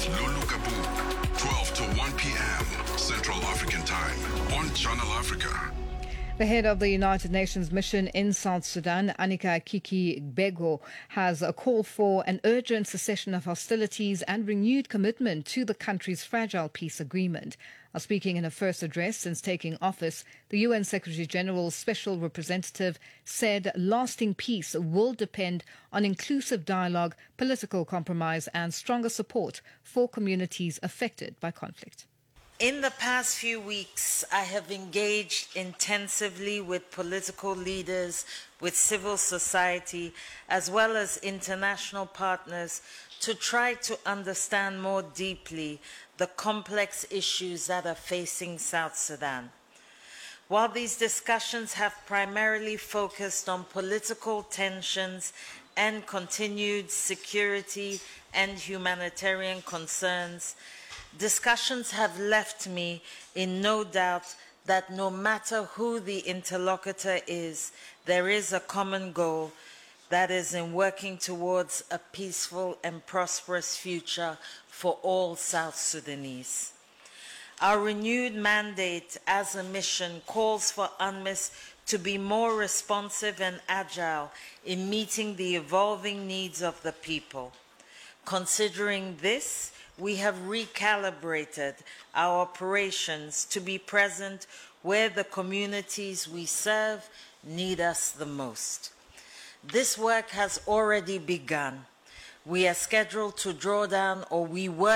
Lulu Kabuk, 12 to 1 p.m. Central African Time on Channel Africa. The head of the United Nations mission in South Sudan, Anika Kiki Bego, has called for an urgent cessation of hostilities and renewed commitment to the country's fragile peace agreement. Speaking in her first address since taking office, the UN Secretary-General's special representative said lasting peace will depend on inclusive dialogue, political compromise and stronger support for communities affected by conflict. In the past few weeks, I have engaged intensively with political leaders, with civil society, as well as international partners to try to understand more deeply the complex issues that are facing South Sudan. While these discussions have primarily focused on political tensions and continued security and humanitarian concerns, discussions have left me in no doubt that no matter who the interlocutor is, there is a common goal, that is in working towards a peaceful and prosperous future for all South Sudanese. Our renewed mandate as a mission calls for UNMISS to be more responsive and agile in meeting the evolving needs of the people. Considering this, we have recalibrated our operations to be present where the communities we serve need us the most. This work has already begun. We were scheduled to draw down our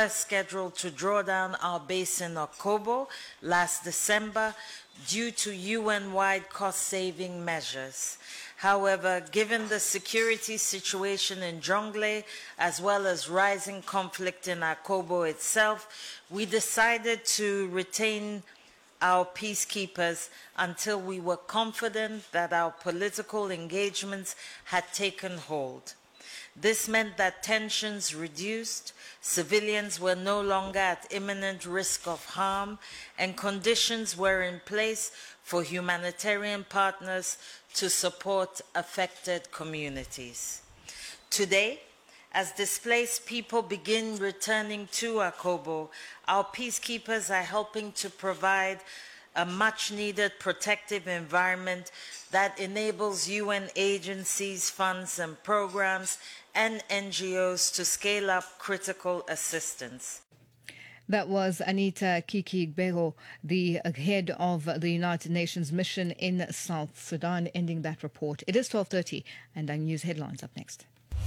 base in Akobo last December due to UN-wide cost-saving measures. However, given the security situation in Jonglei, as well as rising conflict in Akobo itself, we decided to retain our peacekeepers until we were confident that our political engagements had taken hold. This meant that tensions reduced, civilians were no longer at imminent risk of harm, and conditions were in place for humanitarian partners to support affected communities. Today, as displaced people begin returning to Akobo, our peacekeepers are helping to provide a much-needed protective environment that enables UN agencies, funds and programs, and NGOs to scale up critical assistance. That was Anita Kiki-Bego, the head of the United Nations mission in South Sudan, ending that report. It is 12:30, and our news headlines up next.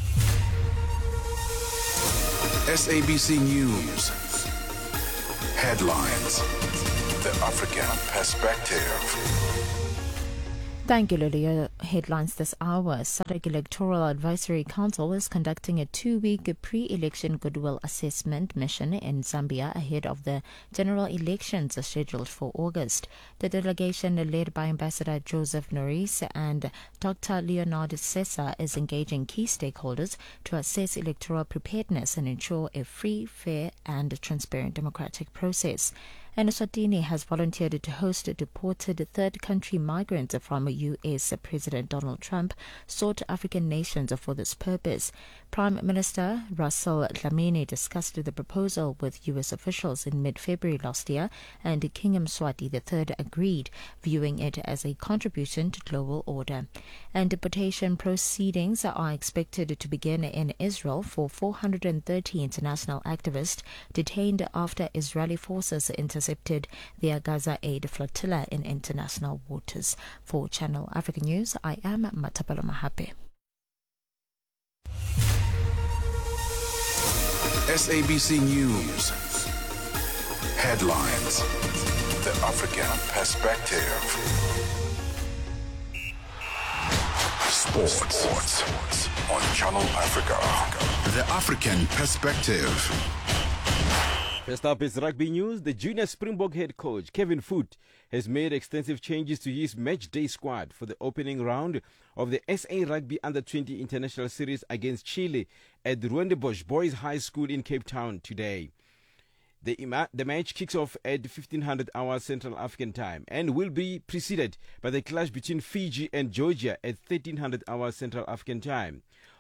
SABC News. Headlines. The African Perspective. Thank you, Lilia. Headlines this hour. SADC Electoral Advisory Council is conducting a 2-week pre-election goodwill assessment mission in Zambia ahead of the general elections scheduled for August. The delegation, led by Ambassador Joseph Norris and Dr. Leonard Sessa, is engaging key stakeholders to assess electoral preparedness and ensure a free, fair and transparent democratic process. And Eswatini has volunteered to host deported third country migrants from U.S. President Donald Trump sought African nations for this purpose. Prime Minister Russell Dlamini discussed the proposal with U.S. officials in mid-February last year, and King Mswati III agreed, viewing it as a contribution to global order. And deportation proceedings are expected to begin in Israel for 430 international activists detained after Israeli forces intercepted their Gaza aid flotilla in international waters. For Channel Africa News, I am Matapalo Mahape. SABC News. Headlines. The African Perspective. Sports. On Channel Africa. The African Perspective. First up is rugby news. The junior Springbok head coach, Kevin Foote, has made extensive changes to his match day squad for the opening round of the SA Rugby Under-20 International Series against Chile at the Rondebosch Boys High School in Cape Town today. The match kicks off at 1500 hours Central African time and will be preceded by the clash between Fiji and Georgia at 1300 hours Central African time.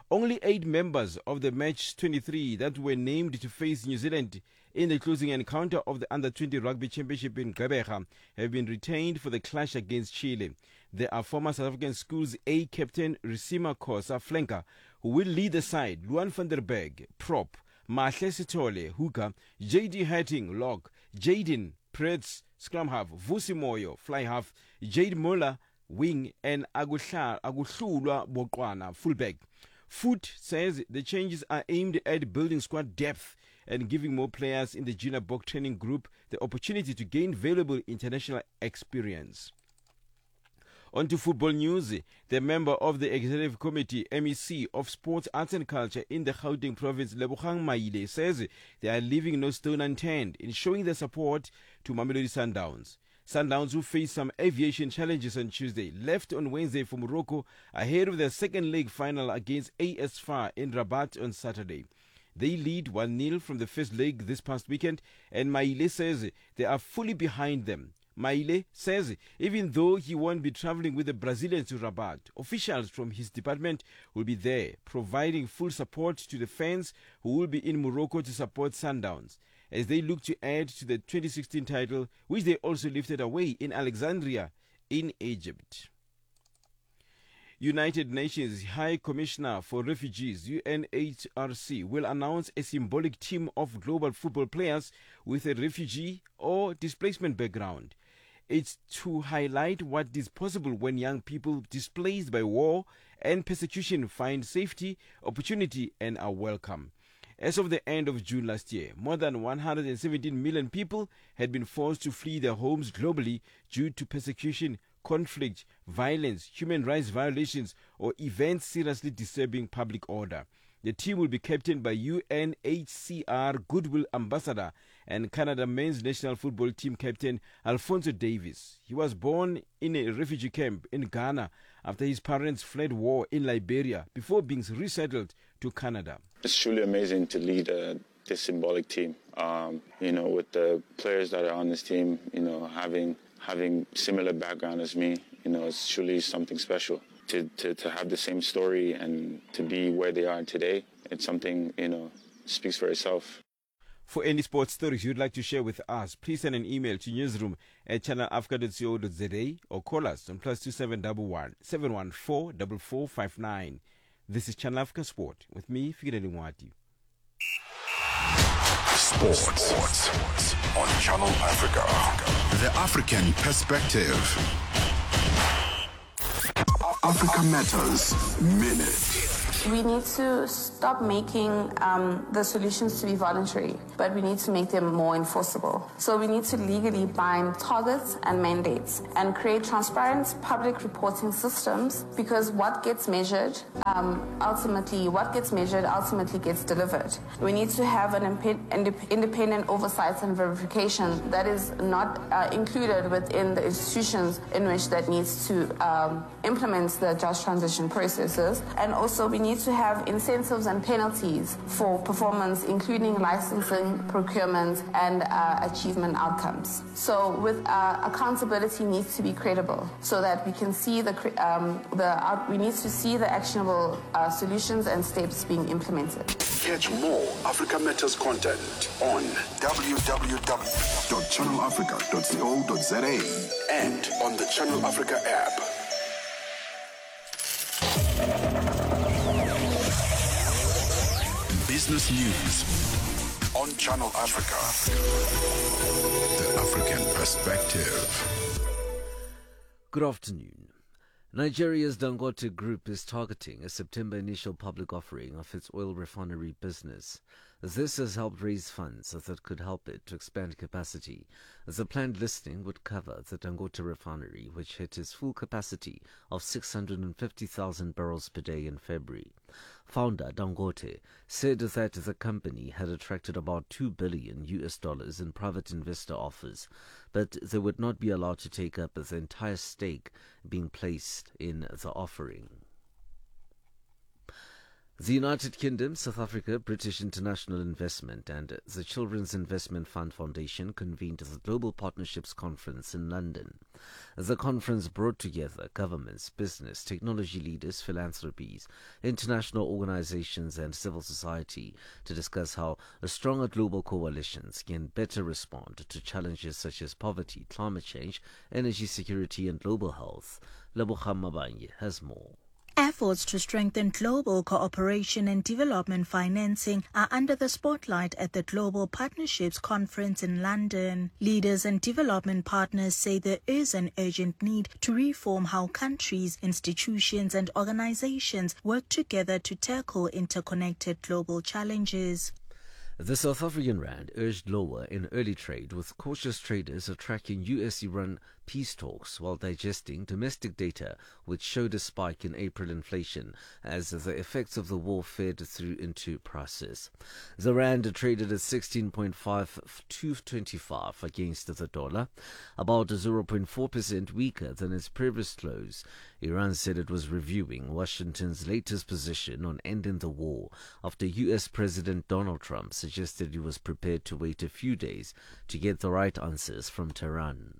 Only 8 members of the match 23 that were named to face New Zealand in the closing encounter of the Under-20 Rugby Championship in Gqeberha have been retained for the clash against Chile. There are former South African Schools A captain Risima Khosa, flanker, who will lead the side, Luan van der Berg, prop, Mahle Sithole, hooker, J.D. Hatting, lock, Jaden Pretz, scrum half, Vusi Moyo, fly half, Jade Muller, wing, and Aguhlulwa Boqwana, fullback. Foot says the changes are aimed at building squad depth and giving more players in the junior Bok training group the opportunity to gain valuable international experience. On to football news. The member of the Executive Committee, MEC of Sports, Arts and Culture in the Gauteng province, Lebogang Maile, says they are leaving no stone unturned in showing their support to Mamelodi Sundowns. Sundowns, who faced some aviation challenges on Tuesday, left on Wednesday for Morocco ahead of their second leg final against AS FAR in Rabat on Saturday. They lead 1-0 from the first leg this past weekend, and Maile says they are fully behind them. Maile says even though he won't be traveling with the Brazilians to Rabat, officials from his department will be there, providing full support to the fans who will be in Morocco to support Sundowns as they look to add to the 2016 title, which they also lifted away in Alexandria in Egypt. United Nations High Commissioner for Refugees, UNHRC, will announce a symbolic team of global football players with a refugee or displacement background. It's to highlight what is possible when young people displaced by war and persecution find safety, opportunity, and are welcome. As of the end of June last year, more than 117 million people had been forced to flee their homes globally due to persecution, conflict, violence, human rights violations, or events seriously disturbing public order. The team will be captained by UNHCR Goodwill Ambassador and Canada men's national football team captain Alphonso Davies. He was born in a refugee camp in Ghana after his parents fled war in Liberia before being resettled to Canada. It's truly amazing to lead this symbolic team. With the players that are on this team, having similar background as me, it's truly something special. To have the same story and to be where they are today, it's something, speaks for itself. For any sports stories you'd like to share with us, please send an email to newsroom@channelafrica.co.za or call us on +2711 714 4459. This is Channel Africa Sport with me, Fikile Ngwati. Sports on Channel Africa. The African perspective. Africa Matters Minute. We need to stop making the solutions to be voluntary, but we need to make them more enforceable. So we need to legally bind targets and mandates and create transparent public reporting systems, because what gets measured ultimately gets delivered. We need to have an independent oversight and verification that is not included within the institutions in which that needs to implement the just transition processes. And also we need to have incentives and penalties for performance, including licensing, procurement, and achievement outcomes. So accountability needs to be credible, so that we can see we need to see the actionable solutions and steps being implemented. Catch more Africa Matters content on www.channelafrica.co.za and on the Channel Africa app. Business News on Channel Africa. The African perspective. Good afternoon. Nigeria's Dangote Group is targeting a September initial public offering of its oil refinery business. This has helped raise funds that could help it to expand capacity. The planned listing would cover the Dangote refinery, which hit its full capacity of 650,000 barrels per day in February. Founder Dangote said that the company had attracted about $2 billion in private investor offers, but they would not be allowed to take up the entire stake being placed in the offering. The United Kingdom, South Africa, British International Investment and the Children's Investment Fund Foundation convened the Global Partnerships Conference in London. The conference brought together governments, business, technology leaders, philanthropies, international organizations and civil society to discuss how stronger global coalitions can better respond to challenges such as poverty, climate change, energy security and global health. Lebogang Mabanye has more. Efforts to strengthen global cooperation and development financing are under the spotlight at the Global Partnerships Conference in London. Leaders and development partners say there is an urgent need to reform how countries, institutions and organizations work together to tackle interconnected global challenges. The South African rand urged lower in early trade, with cautious traders tracking US-Iran peace talks while digesting domestic data which showed a spike in April inflation as the effects of the war fed through into prices. The rand traded at 16.5225 against the dollar, about 0.4% weaker than its previous close. Iran said it was reviewing Washington's latest position on ending the war after US President Donald Trump suggested he was prepared to wait a few days to get the right answers from Tehran.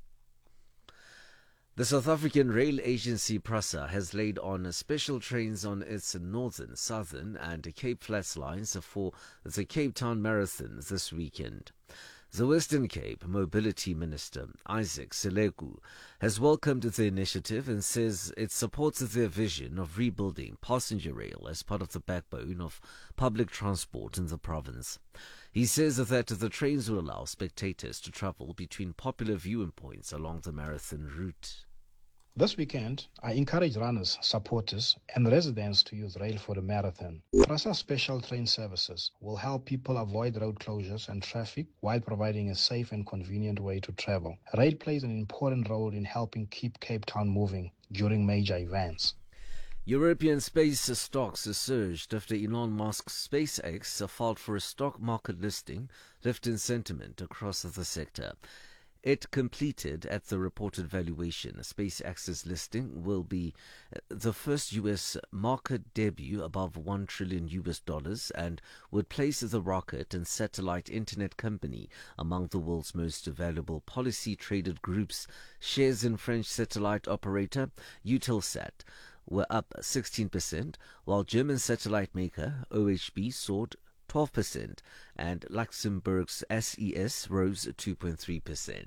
The South African rail agency PRASA has laid on special trains on its northern, southern and Cape Flats lines for the Cape Town Marathon this weekend. The Western Cape Mobility Minister, Isaac Selegu, has welcomed the initiative and says it supports their vision of rebuilding passenger rail as part of the backbone of public transport in the province. He says that the trains will allow spectators to travel between popular viewing points along the marathon route. This weekend, I encourage runners, supporters, and residents to use rail for the marathon. PRASA special train services will help people avoid road closures and traffic while providing a safe and convenient way to travel. Rail plays an important role in helping keep Cape Town moving during major events. European space stocks surged after Elon Musk's SpaceX filed for a stock market listing, lifting sentiment across the sector. It completed at the reported valuation. SpaceX's listing will be the first U.S. market debut above $1 trillion and would place the rocket and satellite internet company among the world's most valuable policy-traded groups. Shares in French satellite operator Eutelsat were up 16%, while German satellite maker OHB soared 12%, and Luxembourg's SES rose 2.3%.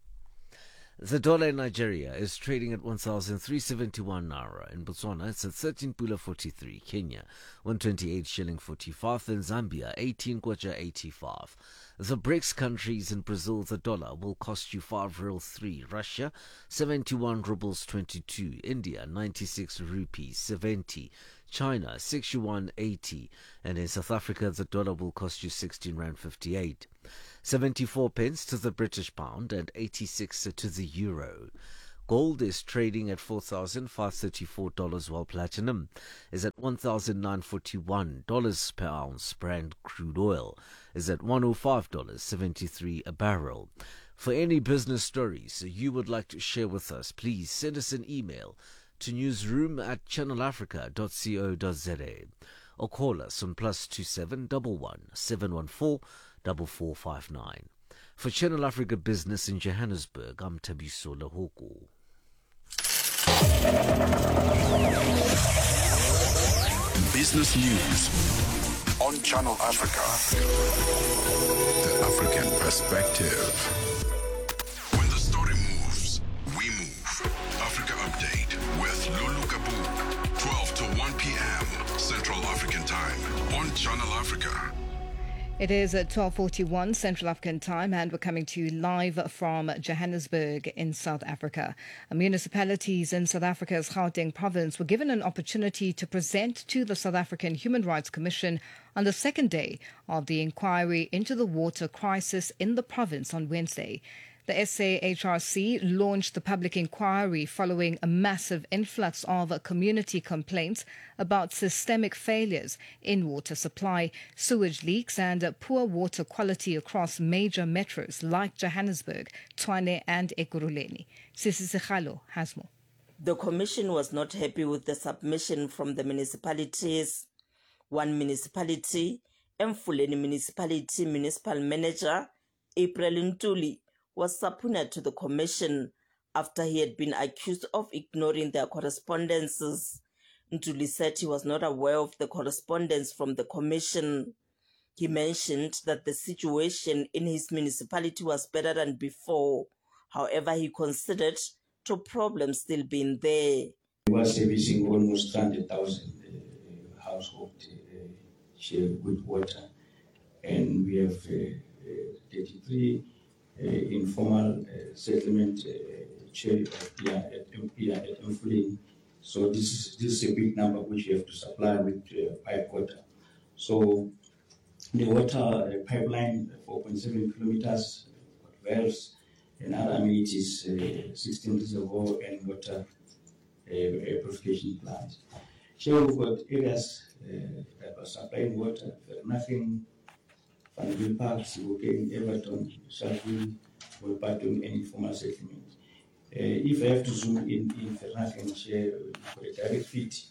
The dollar in Nigeria is trading at 1,371 naira. In Botswana, it's at 13 pula 43. Kenya, 128 shilling 45. In Zambia, 18 kwacha 85. The BRICS countries in Brazil, the dollar will cost you 5.03. Russia, 71 rubles 22. India, 96 rupees 70. China, 6 yuan 80, and in South Africa the dollar will cost you 16 rand 58. 74 pence to the British pound and 86 to the euro. Gold is trading at $4,534, while platinum is at $1,941 per ounce. Brent crude oil is at $105.73 a barrel. For any business stories you would like to share with us, please send us an email to newsroom@channelafrica.co.za or call us on +27 11 714 4459. For Channel Africa Business in Johannesburg, I'm Tabiso Lahoko. Business news on Channel Africa. The African perspective. When the story moves, we move. Africa Update with Lulu Kabu. 12 to 1 p.m. Central African Time on Channel Africa. It is at 12:41 Central African Time, and we're coming to you live from Johannesburg in South Africa. Municipalities in South Africa's Gauteng province were given an opportunity to present to the South African Human Rights Commission on the second day of the inquiry into the water crisis in the province on Wednesday. The SAHRC launched the public inquiry following a massive influx of community complaints about systemic failures in water supply, sewage leaks and poor water quality across major metros like Johannesburg, Tshwane and Ekurhuleni. Sisi Sekgalo has more. The Commission was not happy with the submission from the municipalities. One municipality, Emfuleni Municipality Municipal Manager April Ntuli, was subpoenaed to the commission after he had been accused of ignoring their correspondences. Ntuli said he was not aware of the correspondence from the commission. He mentioned that the situation in his municipality was better than before. However, he considered two problems still being there. We were servicing almost 100,000 households with water, and we have 33 informal settlement chair at Emfuleni. So this is a big number which you have to supply with pipe water. So the water pipeline, 4.7 kilometers, valves and other amenities, 16 reservoir and water purification plants. So we've got areas that are supplying water, nothing, Fanville Park, Siwoke, Everton, Sharpeville, Wolpaton, and informal settlement. If I have to zoom in Fernachen for a direct feed,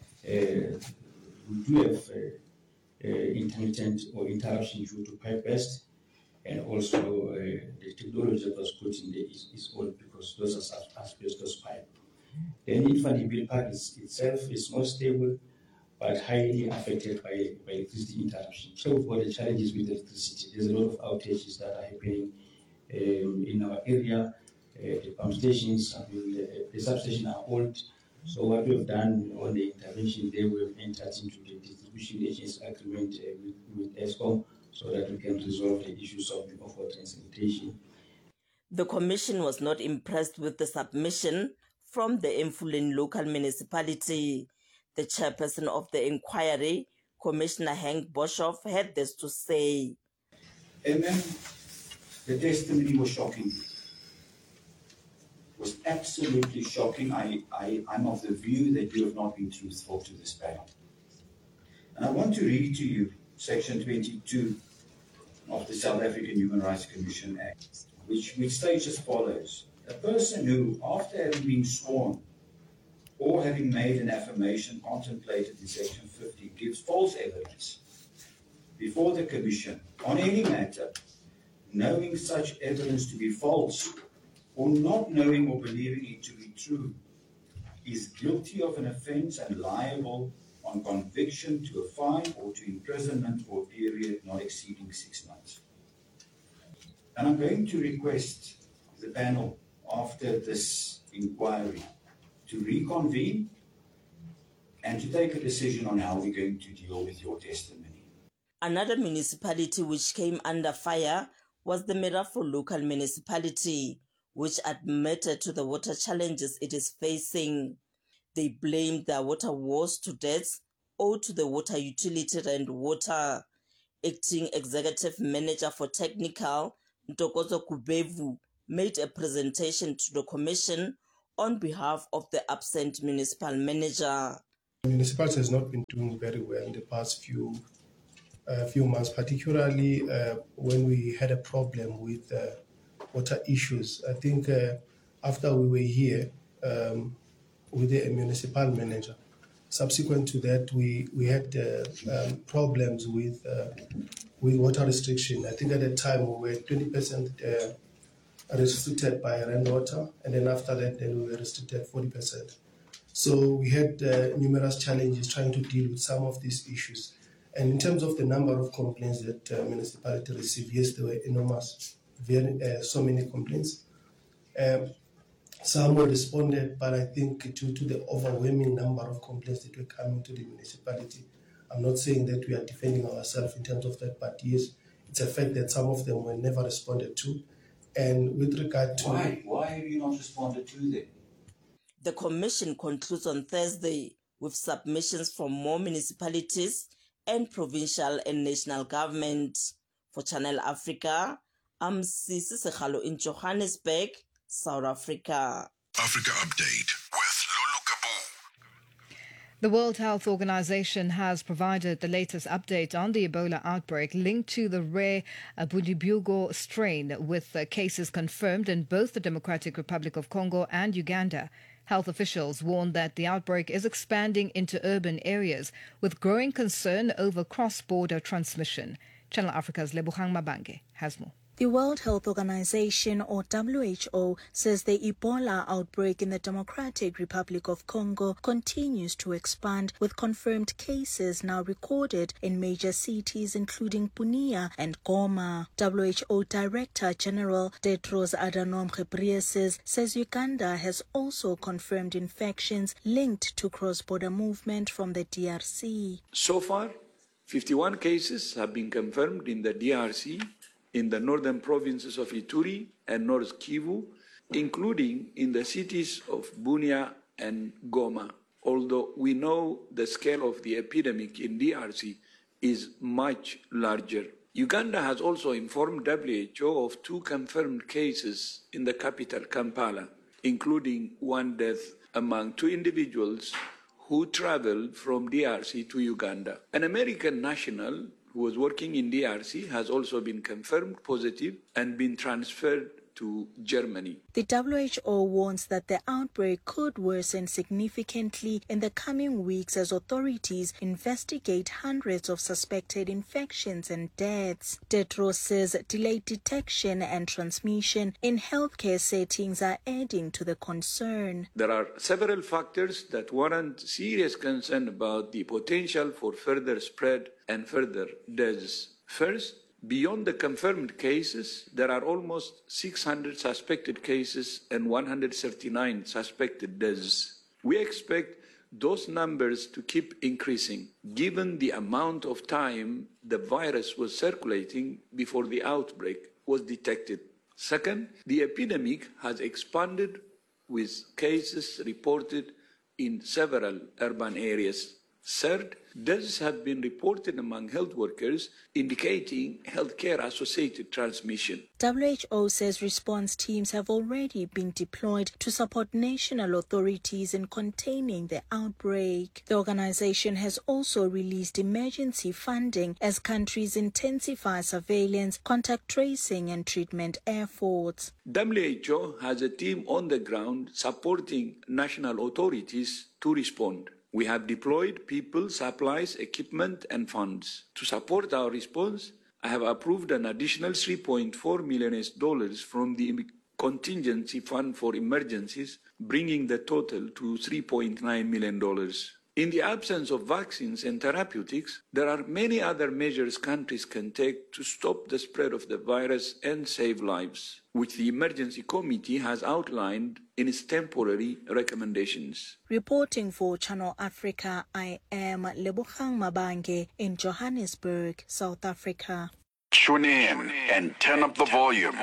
we do have intermittent or interruption due to pipe burst, and also the technology that was put in there is old because those are asbestos pipe. Then Fanville Park itself is more stable, but highly affected by electricity interruption. So we've got the challenges with electricity. There's a lot of outages that are happening in our area. The pump stations, the substations are old. So what we have done on the intervention there, we have entered into the distribution agents agreement with ESCOM so that we can resolve the issues of water and sanitation. The commission was not impressed with the submission from the Emfuleni local municipality. The chairperson of the inquiry, Commissioner Hank Boshoff, had this to say. And then the testimony was shocking. It was absolutely shocking. I'm of the view that you have not been truthful to this panel. And I want to read to you Section 22 of the South African Human Rights Commission Act, which states as follows. A person who, after having been sworn or having made an affirmation contemplated in Section 50, gives false evidence before the Commission on any matter, knowing such evidence to be false or not knowing or believing it to be true, is guilty of an offence and liable on conviction to a fine or to imprisonment for a period not exceeding 6 months. And I'm going to request the panel after this inquiry to reconvene and to take a decision on how we're going to deal with your testimony. Another municipality which came under fire was the Miraflores local municipality, which admitted to the water challenges it is facing. They blamed their water woes to debts owed to the water utility and water. Acting Executive Manager for Technical, Ntokozo Kubevu, made a presentation to the Commission on behalf of the absent municipal manager. The municipality has not been doing very well in the past few months, particularly when we had a problem with water issues. I think after we were here with the municipal manager, subsequent to that, we had problems with water restriction. I think at the time we were 20% restricted by rainwater, and then after that, then we were restricted 40%. So we had numerous challenges trying to deal with some of these issues. And in terms of the number of complaints that municipality received, yes, there were enormous, so many complaints. Some were responded, but I think due to the overwhelming number of complaints that were coming to the municipality, I'm not saying that we are defending ourselves in terms of that, but yes, it's a fact that some of them were never responded to. And with regard to... Why have you not responded to them? The Commission concludes on Thursday with submissions from more municipalities and provincial and national government. For Channel Africa, I'm Sisi Sekhalo in Johannesburg, South Africa. Africa Update with Lulu Kabu. The World Health Organization has provided the latest update on the Ebola outbreak linked to the rare Bundibugyo strain, with cases confirmed in both the Democratic Republic of Congo and Uganda. Health officials warn that the outbreak is expanding into urban areas with growing concern over cross-border transmission. Channel Africa's Lebogang Mabange has more. The World Health Organization, or WHO, says the Ebola outbreak in the Democratic Republic of Congo continues to expand, with confirmed cases now recorded in major cities including Bunia and Goma. WHO Director General Tedros Adhanom Ghebreyesus says Uganda has also confirmed infections linked to cross-border movement from the DRC. So far, 51 cases have been confirmed in the DRC, in the northern provinces of Ituri and North Kivu, including in the cities of Bunia and Goma. Although we know the scale of the epidemic in DRC is much larger. Uganda has also informed WHO of 2 confirmed cases in the capital, Kampala, including 1 death among 2 individuals who traveled from DRC to Uganda. An American national who was working in DRC has also been confirmed positive and been transferred to Germany. The WHO warns that the outbreak could worsen significantly in the coming weeks as authorities investigate hundreds of suspected infections and deaths. Tedros says delayed detection and transmission in healthcare settings are adding to the concern. There are several factors that warrant serious concern about the potential for further spread and further deaths. First, beyond the confirmed cases, there are almost 600 suspected cases and 139 suspected deaths. We expect those numbers to keep increasing, given the amount of time the virus was circulating before the outbreak was detected. Second, the epidemic has expanded with cases reported in several urban areas. Third, deaths have been reported among health workers, indicating healthcare-associated transmission. WHO says response teams have already been deployed to support national authorities in containing the outbreak. The organization has also released emergency funding as countries intensify surveillance, contact tracing, and treatment efforts. WHO has a team on the ground supporting national authorities to respond. We have deployed people, supplies, equipment, and funds. To support our response, I have approved an additional $3.4 million from the Contingency Fund for Emergencies, bringing the total to $3.9 million. In the absence of vaccines and therapeutics, there are many other measures countries can take to stop the spread of the virus and save lives, which the Emergency Committee has outlined in its temporary recommendations. Reporting for Channel Africa, I am Lebogang Mabange in Johannesburg, South Africa. Tune in and turn up the volume.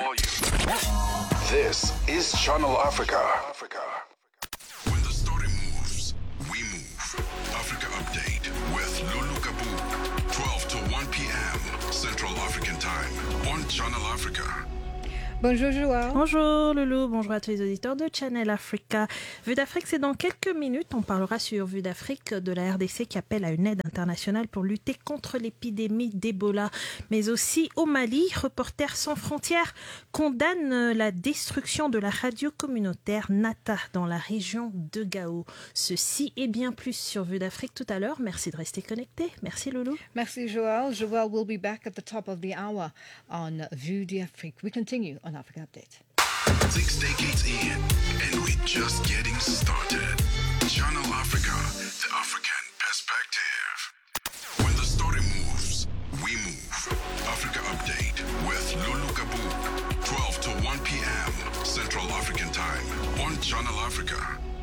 This is Channel Africa. When the story moves, we move. Africa Update with Lulu Kabu, 12 to 1 p.m. Central African Time on Channel Africa. Bonjour Joao. Bonjour Loulou, bonjour à tous les auditeurs de Channel Africa. Vue d'Afrique, c'est dans quelques minutes. On parlera sur Vue d'Afrique de la RDC qui appelle à une aide internationale pour lutter contre l'épidémie d'Ebola. Mais aussi au Mali, Reporters sans frontières condamne la destruction de la radio communautaire Nata dans la région de Gao. Ceci et bien plus sur Vue d'Afrique tout à l'heure. Merci de rester connecté. Merci Loulou. Merci Joël. Joël will be back at the top of the hour on Vue d'Afrique. We continue on Africa Update. 6 decades in, and we're just getting started. Channel Africa, the African perspective. When the story moves, we move. Africa Update with Lulu Kabu, 12 to 1 p.m. Central African Time on Channel Africa.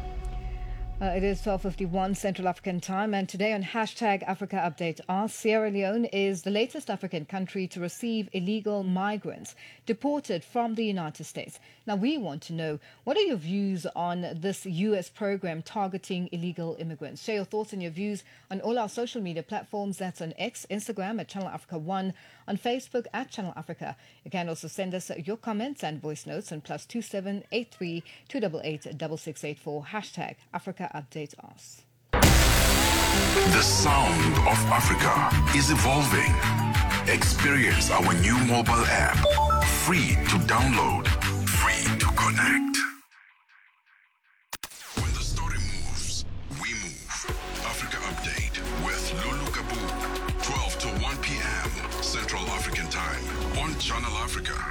It is 12:51 Central African Time, and today on Hashtag Africa Update, Sierra Leone is the latest African country to receive illegal migrants deported from the United States. Now, we want to know, what are your views on this U.S. program targeting illegal immigrants? Share your thoughts and your views on all our social media platforms. That's on X, Instagram at Channel Africa 1, on Facebook at Channel Africa. You can also send us your comments and voice notes on +27 83 288 6684 Hashtag Africa Update us. The sound of Africa is evolving. Experience our new mobile app. Free to download, free to connect. When Central African Time on Channel Africa.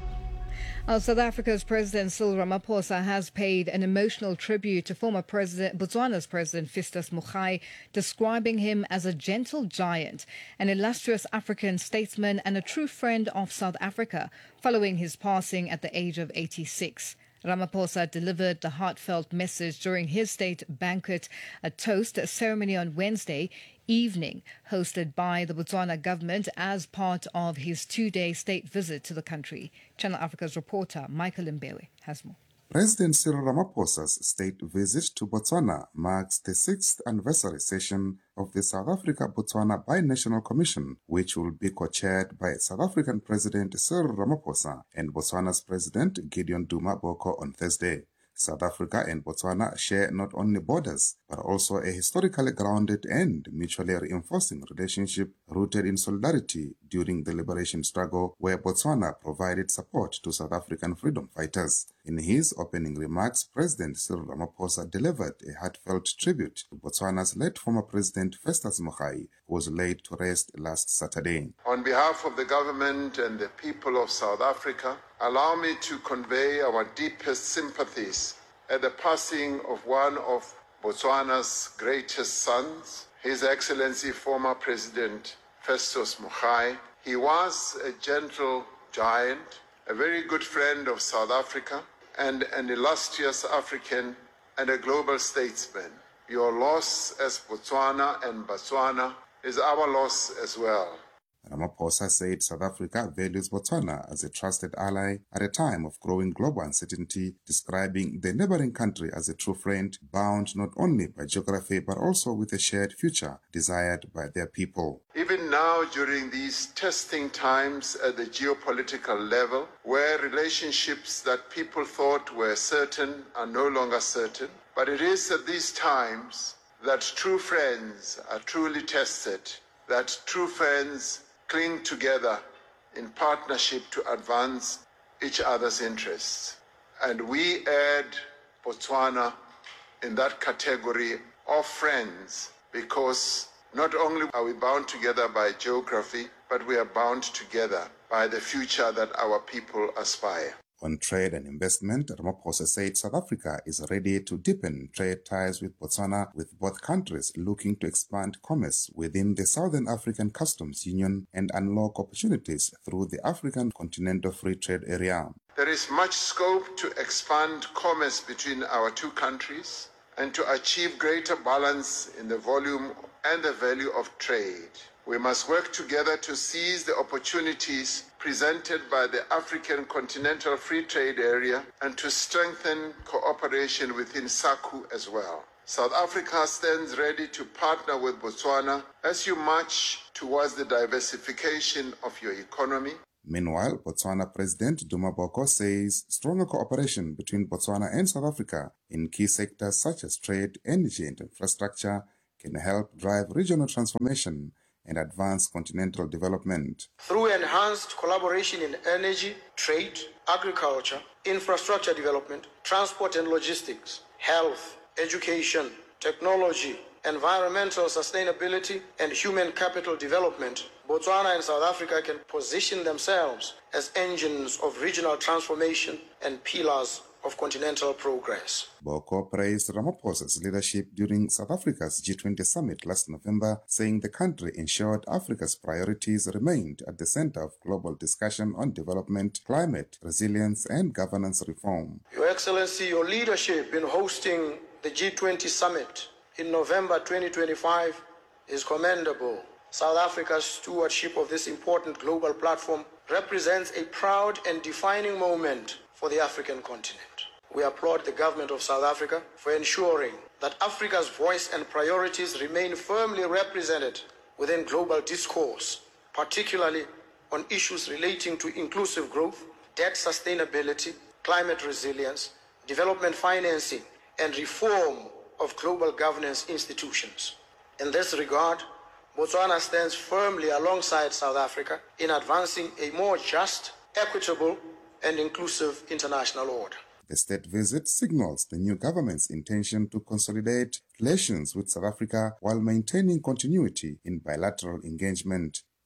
South Africa's President Cyril Ramaphosa has paid an emotional tribute to former Botswana's President Festus Mogae, describing him as a gentle giant, an illustrious African statesman and a true friend of South Africa, following his passing at the age of 86. Ramaphosa delivered the heartfelt message during his state banquet, a toast ceremony on Wednesday evening, hosted by the Botswana government as part of his two-day state visit to the country. Channel Africa's reporter Michael Mbewe has more. President Cyril Ramaphosa's state visit to Botswana marks the 6th anniversary session of the South Africa-Botswana Binational Commission, which will be co-chaired by South African President Cyril Ramaphosa and Botswana's President Gideon Duma Boko on Thursday. South Africa and Botswana share not only borders, but also a historically grounded and mutually reinforcing relationship rooted in solidarity during the liberation struggle, where Botswana provided support to South African freedom fighters. In his opening remarks, President Cyril Ramaphosa delivered a heartfelt tribute to Botswana's late former President Festus Mogae, who was laid to rest last Saturday. On behalf of the government and the people of South Africa, allow me to convey our deepest sympathies at the passing of one of Botswana's greatest sons, His Excellency former President Festus Mogae. He was a gentle giant, a very good friend of South Africa, and an illustrious African and a global statesman. Your loss as Botswana and Botswana is our loss as well. Ramaphosa said South Africa values Botswana as a trusted ally at a time of growing global uncertainty, describing the neighboring country as a true friend bound not only by geography but also with a shared future desired by their people. Even now, during these testing times at the geopolitical level, where relationships that people thought were certain are no longer certain, but it is at these times that true friends are truly tested, that true friends cling together in partnership to advance each other's interests. And we add Botswana in that category of friends because not only are we bound together by geography, but we are bound together by the future that our people aspire. On trade and investment, Ramaphosa said South Africa is ready to deepen trade ties with Botswana, with both countries looking to expand commerce within the Southern African Customs Union and unlock opportunities through the African Continental Free Trade Area. There is much scope to expand commerce between our two countries and to achieve greater balance in the volume and the value of trade. We must work together to seize the opportunities presented by the African Continental Free Trade Area and to strengthen cooperation within SACU as well. South Africa stands ready to partner with Botswana as you march towards the diversification of your economy. Meanwhile, Botswana President Duma Boko says stronger cooperation between Botswana and South Africa in key sectors such as trade, energy and infrastructure can help drive regional transformation and advance continental development. Through enhanced collaboration in energy, trade, agriculture, infrastructure development, transport and logistics, health, education, technology, environmental sustainability, and human capital development, Botswana and South Africa can position themselves as engines of regional transformation and pillars of continental progress. Boko praised Ramaphosa's leadership during South Africa's G20 summit last November, saying the country ensured Africa's priorities remained at the center of global discussion on development, climate, resilience, and governance reform. Your Excellency, your leadership in hosting the G20 summit in November 2025 is commendable. South Africa's stewardship of this important global platform represents a proud and defining moment for the African continent. We applaud the government of South Africa for ensuring that Africa's voice and priorities remain firmly represented within global discourse, particularly on issues relating to inclusive growth, debt sustainability, climate resilience, development financing, and reform of global governance institutions. In this regard, Botswana stands firmly alongside South Africa in advancing a more just, equitable, and inclusive international order. The state visit signals the new government's intention to consolidate relations with South Africa while maintaining continuity in bilateral engagement.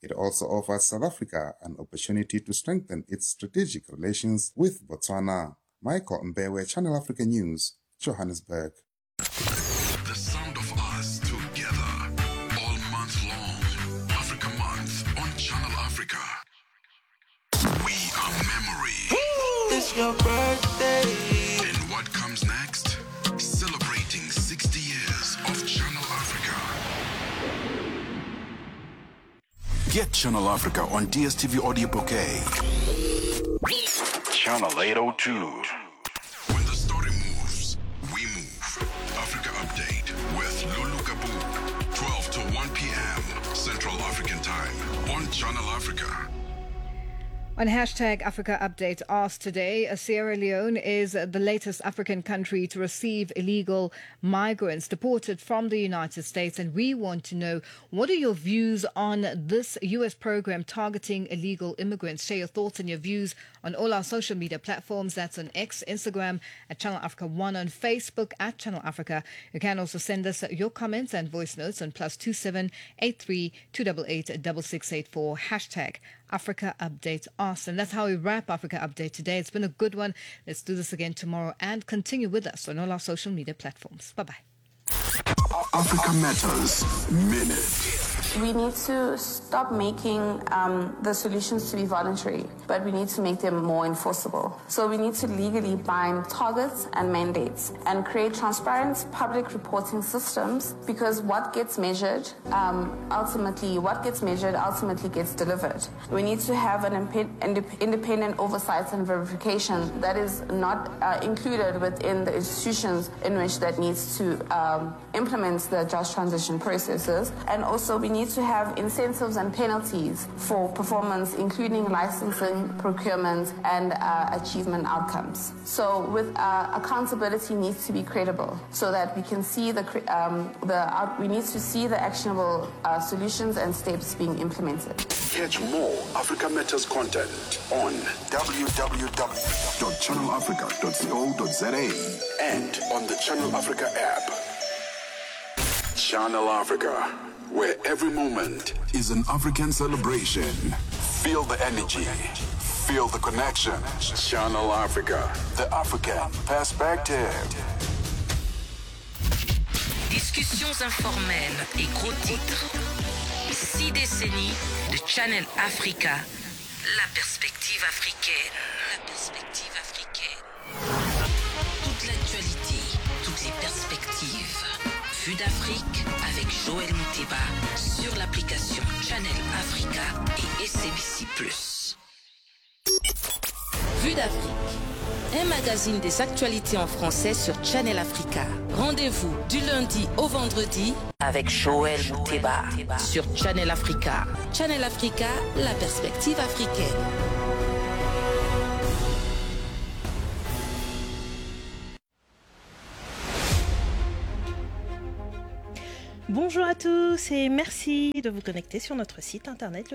It also offers South Africa an opportunity to strengthen its strategic relations with Botswana. Michael Mbewe, Channel Africa News, Johannesburg. The sound of us together all month long. Africa Month on Channel Africa. We are memory. It's your birthday. And what comes next? Celebrating 60 years of Channel Africa. Get Channel Africa on DSTV Audio Bouquet. Channel 802. When the story moves, we move. Africa Update with Lulu Kabu. 12 to 1 p.m. Central African Time on Channel Africa. On hashtag Africa Update asked today, Sierra Leone is the latest African country to receive illegal migrants deported from the United States. And we want to know, what are your views on this U.S. program targeting illegal immigrants? Share your thoughts and your views on all our social media platforms. That's on X, Instagram at Channel Africa 1, on Facebook at Channel Africa. You can also send us your comments and voice notes on +27 83 288 6684. Hashtag Africa Update Asked. And that's how we wrap Africa Update today. It's been a good one. Let's do this again tomorrow and continue with us on all our social media platforms. Bye-bye. Africa Matters Minute. We need to stop making the solutions to be voluntary, but we need to make them more enforceable. So we need to legally bind targets and mandates and create transparent public reporting systems, because what gets measured ultimately gets delivered. We need to have an independent oversight and verification that is not included within the institutions in which that needs to implement the just transition processes. And also we need to have incentives and penalties for performance, including licensing, procurement, and achievement outcomes. So with accountability needs to be credible, so that we can see we need to see the actionable solutions and steps being implemented. Catch more Africa Matters content on www.channelafrica.co.za and on the Channel Africa app. Channel Africa, where every moment is an African celebration. Feel the energy, feel the connection. Channel Africa, the African perspective. Discussions informelles et gros titres. 6 décennies de Channel Africa, la perspective africaine. Toute l'actualité, toutes les perspectives. Vue d'Afrique avec Joël Mouteba sur l'application Channel Africa et SABC+. Vue d'Afrique, un magazine des actualités en français sur Channel Africa. Rendez-vous du lundi au vendredi avec Joël Mouteba sur Channel Africa. Channel Africa, la perspective africaine. Bonjour à tous et merci de vous connecter sur notre site internet le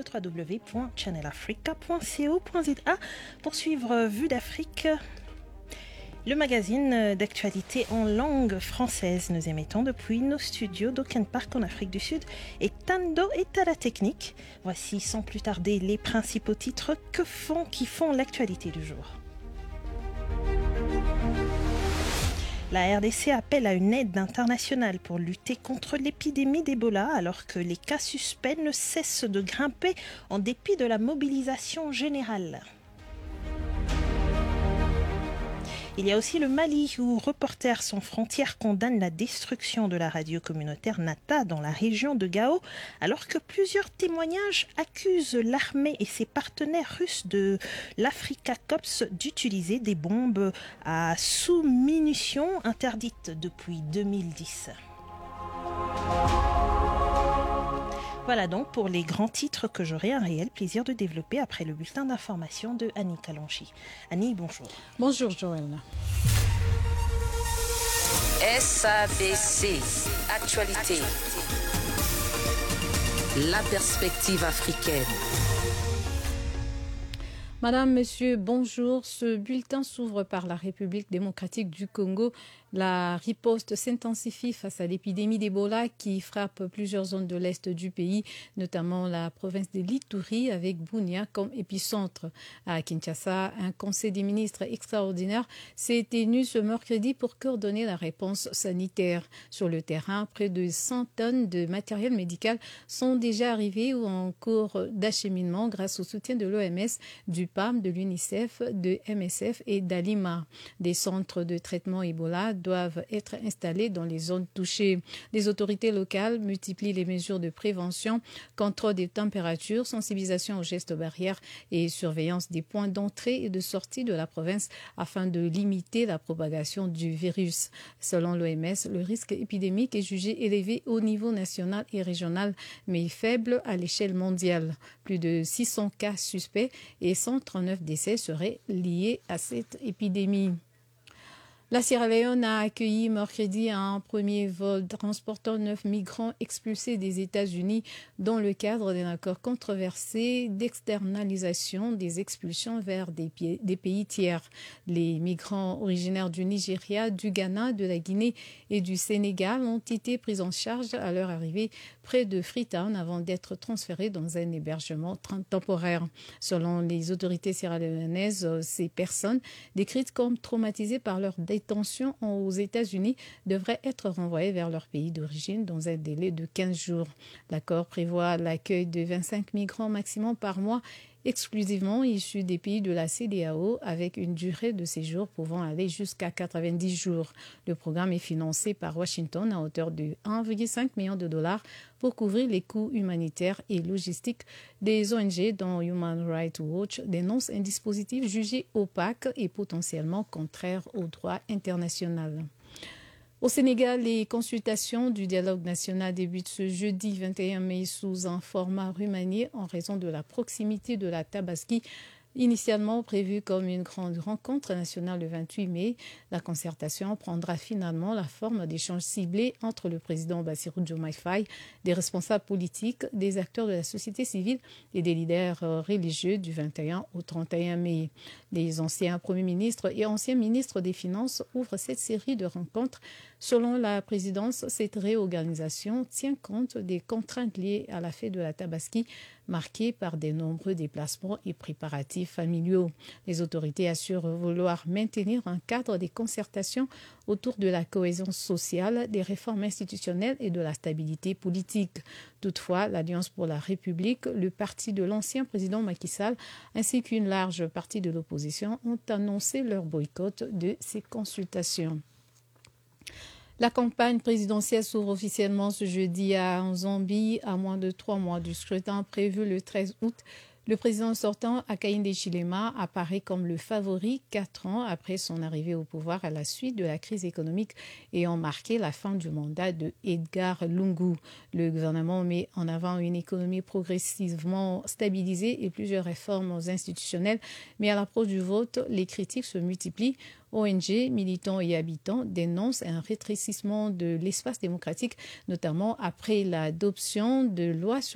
www.channelafrica.co.za pour suivre Vue d'Afrique, le magazine d'actualité en langue française. Nous émettons depuis nos studios d'Oakland Park en Afrique du Sud et Tando est à la technique. Voici sans plus tarder les principaux titres qui font l'actualité du jour. La RDC appelle à une aide internationale pour lutter contre l'épidémie d'Ebola alors que les cas suspects ne cessent de grimper en dépit de la mobilisation générale. Il y a aussi le Mali où Reporters sans frontières condamne la destruction de la radio communautaire Nata dans la région de Gao, alors que plusieurs témoignages accusent l'armée et ses partenaires russes de l'Africa Corps d'utiliser des bombes à sous-munitions interdites depuis 2010. Voilà donc pour les grands titres que j'aurai un réel plaisir de développer après le bulletin d'information de Annie Kalonji. Annie, bonjour. Bonjour Joël. SABC, actualité. La perspective africaine. Madame, Monsieur, bonjour. Ce bulletin s'ouvre par la République démocratique du Congo. La riposte s'intensifie face à l'épidémie d'Ebola qui frappe plusieurs zones de l'est du pays, notamment la province de l'Ituri avec Bunia comme épicentre. À Kinshasa, un conseil des ministres extraordinaire s'est tenu ce mercredi pour coordonner la réponse sanitaire. Sur le terrain, près de 100 tonnes de matériel médical sont déjà arrivées ou en cours d'acheminement grâce au soutien de l'OMS, du PAM, de l'UNICEF, de MSF et d'Alima. Des centres de traitement Ebola doivent être installés dans les zones touchées. Les autorités locales multiplient les mesures de prévention, contrôle des températures, sensibilisation aux gestes barrières et surveillance des points d'entrée et de sortie de la province afin de limiter la propagation du virus. Selon l'OMS, le risque épidémique est jugé élevé au niveau national et régional, mais faible à l'échelle mondiale. Plus de 600 cas suspects et 139 décès seraient liés à cette épidémie. La Sierra Leone a accueilli mercredi un premier vol transportant 9 migrants expulsés des États-Unis dans le cadre d'un accord controversé d'externalisation des expulsions vers des pays tiers. Les migrants originaires du Nigeria, du Ghana, de la Guinée et du Sénégal ont été pris en charge à leur arrivée près de Freetown avant d'être transférés dans un hébergement temporaire. Selon les autorités sierra-léonaises, ces personnes, décrites comme traumatisées par leur détention aux États-Unis, devraient être renvoyées vers leur pays d'origine dans un délai de 15 jours. L'accord prévoit l'accueil de 25 migrants maximum par mois, exclusivement issus des pays de la CEDEAO, avec une durée de séjour pouvant aller jusqu'à 90 jours. Le programme est financé par Washington à hauteur de 1,5 million de dollars pour couvrir les coûts humanitaires et logistiques des ONG dont Human Rights Watch dénonce un dispositif jugé opaque et potentiellement contraire au droit international. Au Sénégal, les consultations du dialogue national débutent ce jeudi 21 mai sous un format remanié en raison de la proximité de la Tabaski. Initialement prévue comme une grande rencontre nationale le 28 mai, la concertation prendra finalement la forme d'échanges ciblés entre le président Bassirou Diomaye Faye, des responsables politiques, des acteurs de la société civile et des leaders religieux du 21 au 31 mai. Les anciens premiers ministres et anciens ministres des Finances ouvrent cette série de rencontres. Selon la présidence, cette réorganisation tient compte des contraintes liées à la fête de la Tabaski, marquée par de nombreux déplacements et préparatifs familiaux. Les autorités assurent vouloir maintenir un cadre de concertation autour de la cohésion sociale, des réformes institutionnelles et de la stabilité politique. Toutefois, l'Alliance pour la République, le parti de l'ancien président Macky Sall, ainsi qu'une large partie de l'opposition ont annoncé leur boycott de ces consultations. La campagne présidentielle s'ouvre officiellement ce jeudi en Zambie, à moins de 3 mois du scrutin prévu le 13 août. Le président sortant, Hakainde Hichilema, apparaît comme le favori 4 ans après son arrivée au pouvoir à la suite de la crise économique ayant marqué la fin du mandat de Edgar Lungu. Le gouvernement met en avant une économie progressivement stabilisée et plusieurs réformes institutionnelles, mais à l'approche du vote, les critiques se multiplient. ONG, militants et habitants dénoncent un rétrécissement de l'espace démocratique, notamment après l'adoption de lois sur